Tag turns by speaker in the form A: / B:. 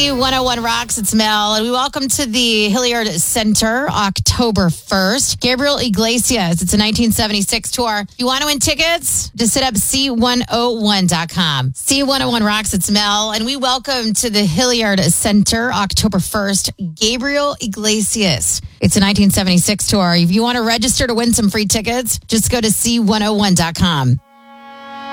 A: C101 Rocks, it's Mel, and we welcome to the Hilliard Center October 1st. Gabriel Iglesias, it's a 1976 tour. If you want to win tickets, just hit up C101.com. C101 Rocks, it's Mel, and we welcome to the Hilliard Center October 1st, Gabriel Iglesias. It's a 1976 tour. If you want to register to win some free tickets, just go to C101.com.